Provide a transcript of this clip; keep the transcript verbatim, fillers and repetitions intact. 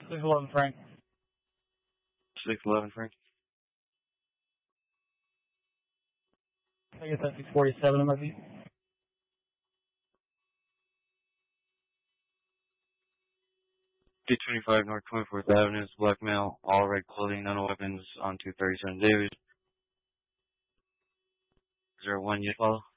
six eleven Frank. six eleven Frank. I guess that's six forty-seven in my view. two twenty-five North twenty-fourth Avenue, black male, all red clothing, none weapons, on two thirty-seven David. Is there one you follow?